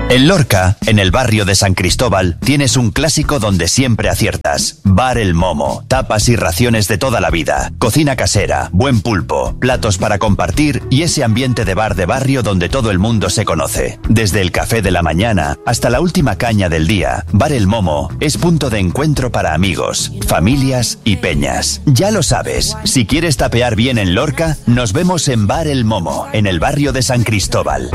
En Lorca, en el barrio de San Cristóbal, tienes un clásico donde siempre aciertas. Bar El Momo, tapas y raciones de toda la vida, cocina casera, buen pulpo, platos para compartir y ese ambiente de bar de barrio donde todo el mundo se conoce. Desde el café de la mañana hasta la última caña del día, Bar El Momo es punto de encuentro para amigos, familias y peñas. Ya lo sabes, si quieres tapear bien en Lorca, nos vemos en Bar El Momo, en el barrio de San Cristóbal.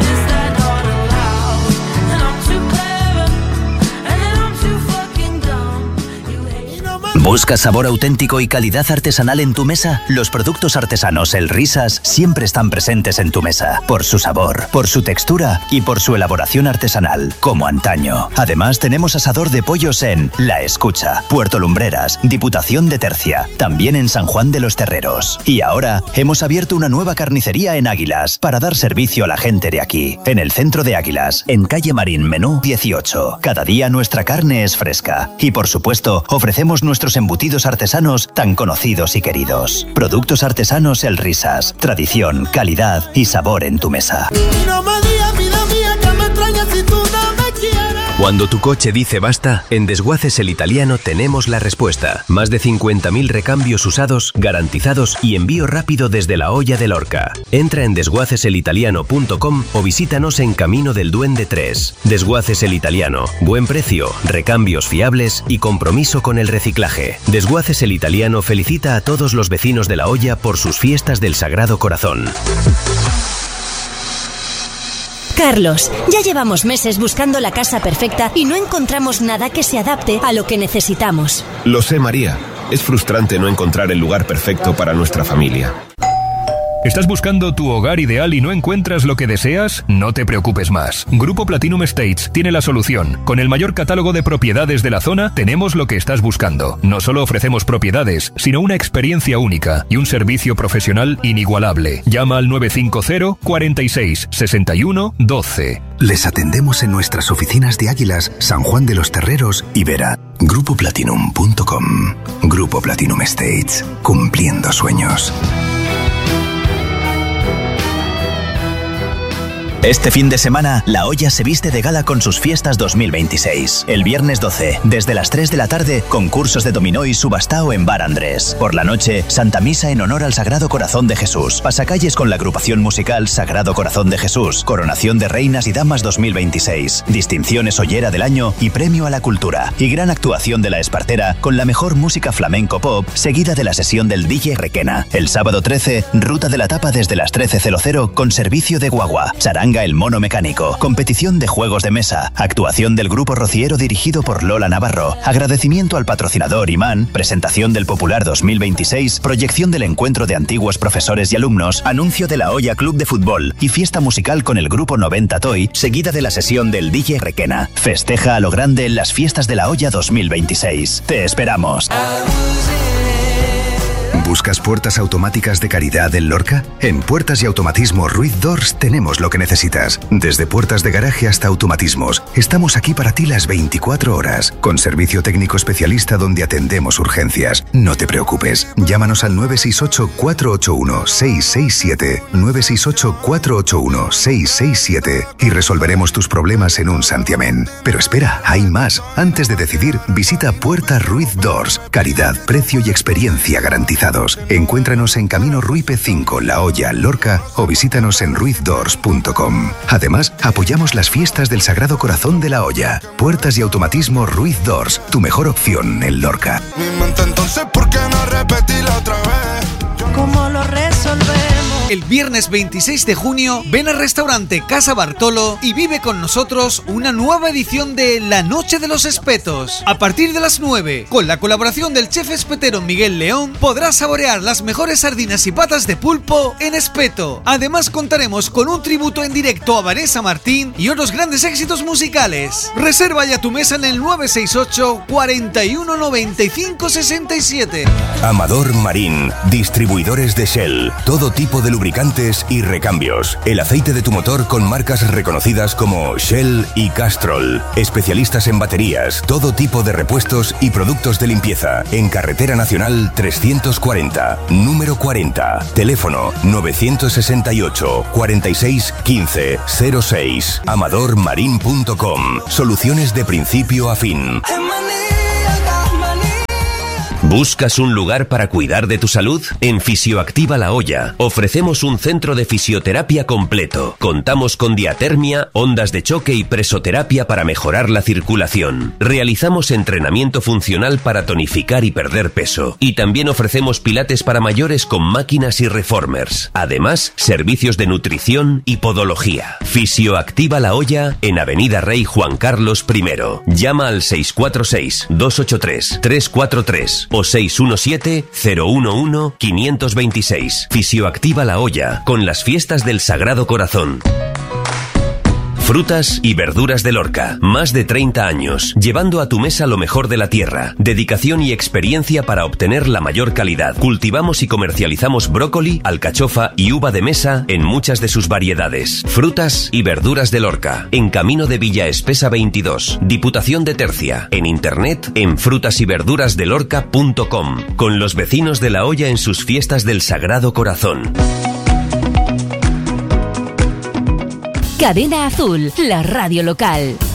¿Buscas sabor auténtico y calidad artesanal en tu mesa? Los productos artesanos El Risas siempre están presentes en tu mesa, por su sabor, por su textura y por su elaboración artesanal, como antaño. Además, tenemos asador de pollos en La Escucha, Puerto Lumbreras, Diputación de Tercia, también en San Juan de los Terreros. Y ahora, hemos abierto una nueva carnicería en Águilas, para dar servicio a la gente de aquí, en el centro de Águilas, en calle Marín Menú 18. Cada día nuestra carne es fresca. Y por supuesto, ofrecemos nuestros embutidos artesanos tan conocidos y queridos. Productos artesanos El Risas. Tradición, calidad y sabor en tu mesa. No me digas, vida mía, que me extrañas si tú no me quieres. Cuando tu coche dice basta, en Desguaces El Italiano tenemos la respuesta. Más de 50.000 recambios usados, garantizados y envío rápido desde la Hoya de Lorca. Entra en desguaceselitaliano.com o visítanos en Camino del Duende 3. Desguaces El Italiano. Buen precio, recambios fiables y compromiso con el reciclaje. Desguaces El Italiano felicita a todos los vecinos de la Hoya por sus fiestas del Sagrado Corazón. Carlos, ya llevamos meses buscando la casa perfecta y no encontramos nada que se adapte a lo que necesitamos. Lo sé, María. Es frustrante no encontrar el lugar perfecto para nuestra familia. ¿Estás buscando tu hogar ideal y no encuentras lo que deseas? No te preocupes más. Grupo Platinum Estates tiene la solución. Con el mayor catálogo de propiedades de la zona, tenemos lo que estás buscando. No solo ofrecemos propiedades, sino una experiencia única y un servicio profesional inigualable. Llama al 950 46 61 12. Les atendemos en nuestras oficinas de Águilas, San Juan de los Terreros y Vera. GrupoPlatinum.com. Grupo Platinum Estates. Cumpliendo sueños. Este fin de semana, La Hoya se viste de gala con sus fiestas 2026. El viernes 12, desde las 3 de la tarde, concursos de dominó y subastao en Bar Andrés. Por la noche, Santa Misa en honor al Sagrado Corazón de Jesús. Pasacalles con la agrupación musical Sagrado Corazón de Jesús. Coronación de Reinas y Damas 2026. Distinciones Ollera del Año y Premio a la Cultura. Y gran actuación de La Espartera con la mejor música flamenco pop, seguida de la sesión del DJ Requena. El sábado 13, ruta de la tapa desde las 13:00 con servicio de guagua. Charanga El Mono Mecánico, competición de juegos de mesa, actuación del grupo rociero dirigido por Lola Navarro, agradecimiento al patrocinador Imán, presentación del Popular 2026, proyección del encuentro de antiguos profesores y alumnos, anuncio de la Hoya Club de Fútbol y fiesta musical con el grupo 90 Toy, seguida de la sesión del DJ Requena. Festeja a lo grande en las fiestas de la Hoya 2026. Te esperamos. ¿Buscas puertas automáticas de calidad en Lorca? En Puertas y Automatismo Ruiz Doors tenemos lo que necesitas. Desde puertas de garaje hasta automatismos, estamos aquí para ti las 24 horas, con servicio técnico especialista donde atendemos urgencias. No te preocupes, llámanos al 968-481-667, 968-481-667 y resolveremos tus problemas en un santiamén. Pero espera, hay más. Antes de decidir, visita Puertas Ruiz Doors. Calidad, precio y experiencia garantizados. Encuéntranos en Camino Ruipe 5, La Hoya, Lorca o visítanos en ruizdors.com. Además, apoyamos las fiestas del Sagrado Corazón de La Hoya. Puertas y Automatismo Ruiz Doors, tu mejor opción en Lorca. Entonces, ¿por qué no repetirla otra vez? ¿Cómo lo resolvemos? El viernes 26 de junio, ven al restaurante Casa Bartolo y vive con nosotros una nueva edición de La Noche de los Espetos. A partir de las 9, con la colaboración del chef espetero Miguel León, podrás saborear las mejores sardinas y patas de pulpo en espeto. Además, contaremos con un tributo en directo a Vanessa Martín y otros grandes éxitos musicales. Reserva ya tu mesa en el 968 41 95 67. Amador Marín, distribuidores de Shell, todo tipo de lubricantes lubricantes y recambios. El aceite de tu motor con marcas reconocidas como Shell y Castrol. Especialistas en baterías, todo tipo de repuestos y productos de limpieza. En Carretera Nacional 340, número 40. Teléfono 968 46 15 06. amadormarin.com. Soluciones de principio a fin. ¿Buscas un lugar para cuidar de tu salud? En Fisioactiva La Hoya ofrecemos un centro de fisioterapia completo. Contamos con diatermia, ondas de choque y presoterapia para mejorar la circulación. Realizamos entrenamiento funcional para tonificar y perder peso. Y también ofrecemos pilates para mayores con máquinas y reformers. Además, servicios de nutrición y podología. Fisioactiva La Hoya en Avenida Rey Juan Carlos I. Llama al 646-283-343 o 617-011-526. Fisioactiva La Hoya, con las fiestas del Sagrado Corazón. Frutas y verduras de Lorca. Más de 30 años, llevando a tu mesa lo mejor de la tierra. Dedicación y experiencia para obtener la mayor calidad. Cultivamos y comercializamos brócoli, alcachofa y uva de mesa en muchas de sus variedades. Frutas y verduras de Lorca. En Camino de Villa Espesa 22, Diputación de Tercia. En internet en frutasyverdurasdelorca.com. Con los vecinos de La Hoya en sus fiestas del Sagrado Corazón. Cadena Azul, la radio local.